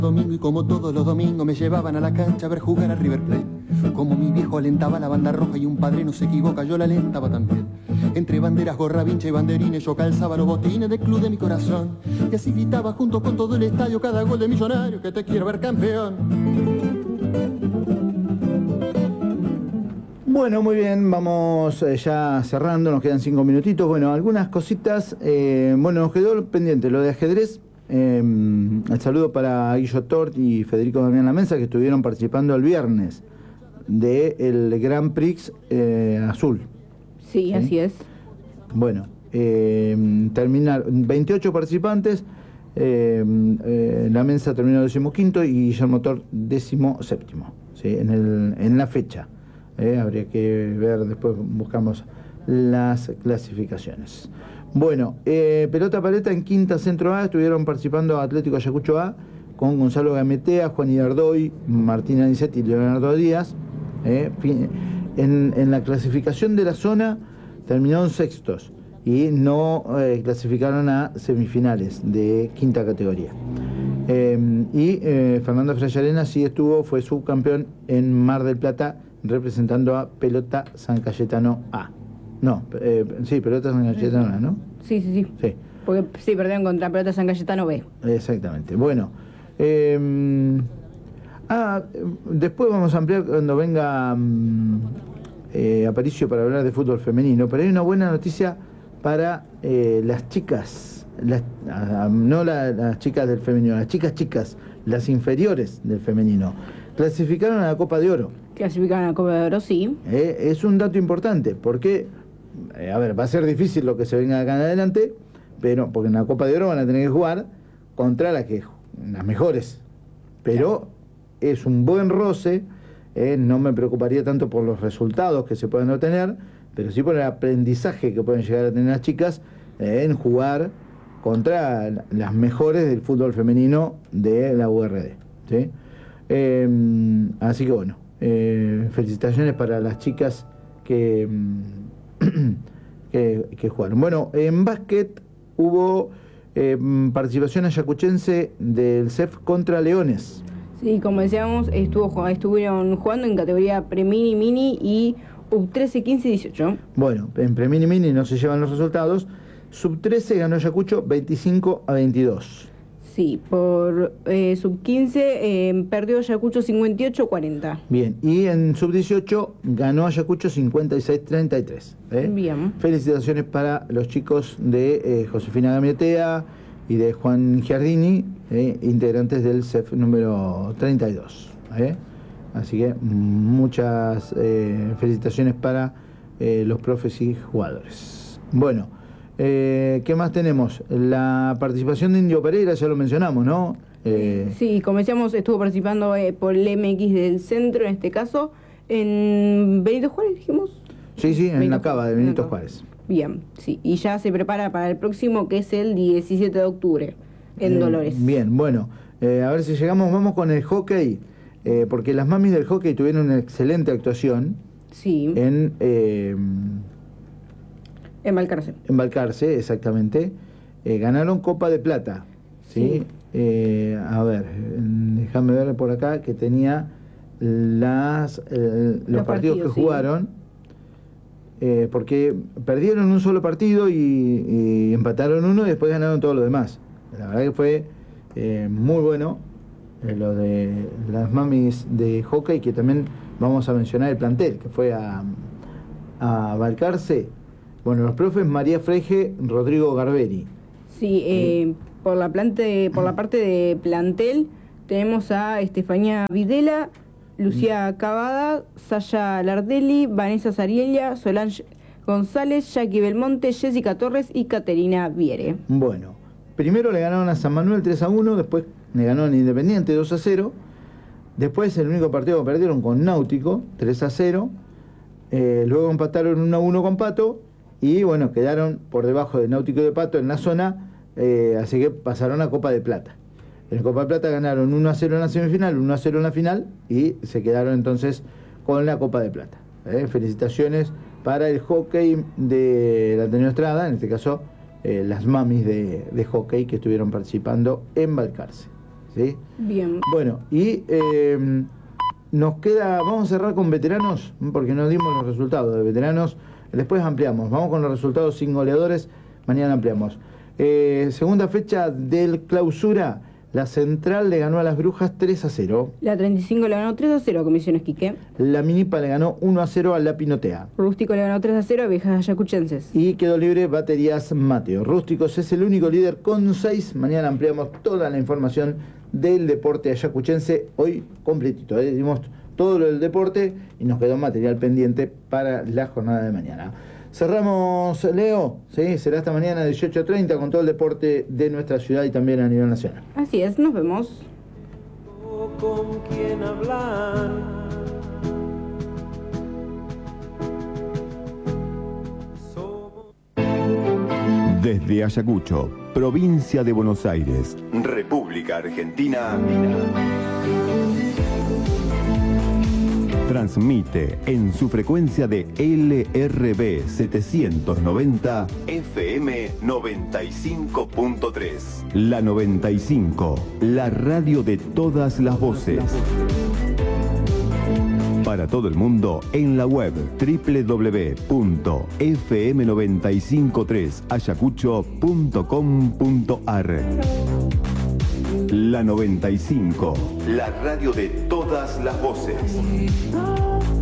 Domingo y como todos los domingos me llevaban a la cancha a ver jugar a River Plate. Como mi viejo alentaba la banda roja y un padre no se equivoca, yo la alentaba también. Entre banderas, gorra, vincha y banderines yo calzaba los botines del club de mi corazón. Y así gritaba junto con todo el estadio cada gol de Millonario que te quiero ver campeón. Bueno, muy bien, vamos ya cerrando, nos quedan 5 minutitos. Bueno, algunas cositas, bueno, nos quedó pendiente lo de ajedrez. El saludo para Guillo Tort y Federico Damián Lamensa, que estuvieron participando el viernes del Grand Prix Azul. Sí, así es. Bueno, terminar 28 participantes, Lamensa terminó 15º y Guillermo Tort 17º, ¿sí? en la fecha. Habría que ver, después buscamos las clasificaciones. Bueno, pelota paleta en quinta Centro A, estuvieron participando Atlético Ayacucho A con Gonzalo Gametea, Juan Idardoy, Martín Anicetti y Leonardo Díaz. En la clasificación de la zona terminaron sextos y no clasificaron a semifinales de quinta categoría. Fernando Frayarena sí fue subcampeón en Mar del Plata, representando a Pelota San Cayetano A. No, sí, Pelota San Cayetano A, ¿no? Sí. Porque sí, perdieron contra Pelota San Cayetano B. Exactamente. Bueno, después vamos a ampliar cuando venga Aparicio para hablar de fútbol femenino, pero hay una buena noticia para las chicas, no las chicas del femenino, las chicas, las inferiores del femenino. Clasificaron a la Copa de Oro. Clasificaron a la Copa de Oro, sí. Es un dato importante, porque, va a ser difícil lo que se venga acá en adelante, pero porque en la Copa de Oro van a tener que jugar contra las mejores. Pero es un buen roce, no me preocuparía tanto por los resultados que se puedan obtener, pero sí por el aprendizaje que pueden llegar a tener las chicas en jugar contra las mejores del fútbol femenino de la URD, ¿sí? Así que bueno, felicitaciones para las chicas que jugaron. Bueno, en básquet hubo participación ayacuchense del CEF contra Leones. Sí, como decíamos, estuvieron jugando en categoría pre-mini, mini y sub-13, 15 y 18. Bueno, en pre-mini, mini no se llevan los resultados. Sub-13 ganó Ayacucho 25-22. Sí, por sub-15 perdió Ayacucho 58-40. Bien, y en sub-18 ganó Ayacucho 56-33. Bien. Felicitaciones para los chicos de Josefina Gamietea y de Juan Giardini, integrantes del CEF número 32. Así que muchas felicitaciones para los profes y jugadores. Bueno, ¿qué más tenemos? La participación de Indio Pereira, ya lo mencionamos, ¿no? Sí, como decíamos, estuvo participando por el MX del centro, en este caso, en Benito Juárez, dijimos. Sí, en la cava de Benito Juárez. Bien, sí, y ya se prepara para el próximo, que es el 17 de octubre, en Dolores. Bien, bueno, a ver si llegamos, vamos con el hockey, porque las mamis del hockey tuvieron una excelente actuación. Sí. En Balcarce. En Balcarce, exactamente. Ganaron Copa de Plata, ¿sí? A ver, déjame ver por acá que tenía los partidos que jugaron, porque perdieron un solo partido y empataron uno y después ganaron todo lo demás. La verdad que fue muy bueno lo de las mamis de hockey, que también vamos a mencionar el plantel, que fue a Balcarce. Bueno, los profes María Freje, Rodrigo Garberi. Sí, por la parte de plantel tenemos a Estefanía Videla, Lucía Cavada, Saya Lardelli, Vanessa Sariella, Solange González, Jackie Belmonte, Jessica Torres y Caterina Viere. Bueno, primero le ganaron a San Manuel 3-1, después le ganaron a Independiente 2-0, después el único partido que perdieron con Náutico 3-0, luego empataron 1-1 con Pato, y bueno, quedaron por debajo de Náutico y de Pato en la zona, así que pasaron a Copa de Plata. En la Copa de Plata ganaron 1-0 en la semifinal, 1-0 en la final, y se quedaron entonces con la Copa de Plata. Felicitaciones para el hockey de la Ateneo Estrada, en este caso las mamis de hockey que estuvieron participando en Balcarce. ¿sí? Bien. Bueno, y nos queda, vamos a cerrar con veteranos, porque no dimos los resultados de veteranos, después ampliamos, vamos con los resultados sin goleadores, mañana ampliamos. Segunda fecha del clausura, la Central le ganó a las Brujas 3-0. La 35 le ganó 3-0 a Comisiones Quique. La Minipa le ganó 1-0 a La Pinotea. Rústico le ganó 3-0 a Viejas Ayacuchenses. Y quedó libre Baterías Mateo. Rústicos es el único líder con 6. Mañana ampliamos toda la información del deporte ayacuchense. Hoy completito, dimos todo lo del deporte y nos quedó material pendiente para la jornada de mañana. Cerramos, Leo, ¿sí? Será esta mañana 18:30 con todo el deporte de nuestra ciudad y también a nivel nacional. Así es, nos vemos. Con quién hablar. Desde Ayacucho, provincia de Buenos Aires, República Argentina, transmite en su frecuencia de LRB 790 FM 95.3. La 95, la radio de todas las voces. Para todo el mundo en la web www.fm953ayacucho.com.ar. La 95, la radio de todas las voces.